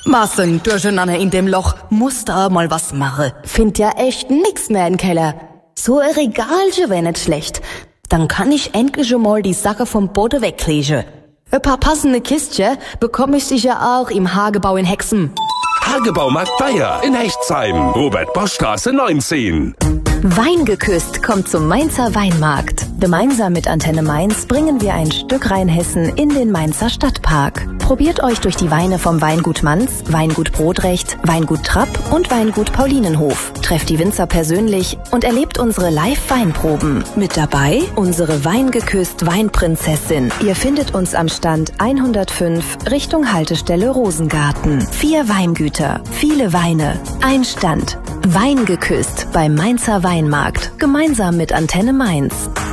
Massen durcheinander in dem Loch. Muss da mal was machen. Find ja echt nix mehr im Keller. So ein Regalchen wär nicht schlecht. Dann kann ich endlich schon mal die Sache vom Boden weglegen. Ein paar passende Kistchen bekomme ich sicher auch im Hagebau in Hexen. Hagebaumarkt Bayer in Hechtsheim. Robert-Bosch-Straße 19. Weingeküsst kommt zum Mainzer Weinmarkt. Gemeinsam mit Antenne Mainz bringen wir ein Stück Rheinhessen in den Mainzer Stadtpark. Probiert euch durch die Weine vom Weingut Manz, Weingut Brodrecht, Weingut Trapp und Weingut Paulinenhof. Trefft die Winzer persönlich und erlebt unsere Live-Weinproben. Mit dabei unsere Weingeküsst Weinprinzessin. Ihr findet uns am Stand 105 Richtung Haltestelle Rosengarten. 4 Weingüter, viele Weine, ein Stand. Weingeküsst beim Mainzer Weinmarkt. Gemeinsam mit Antenne Mainz.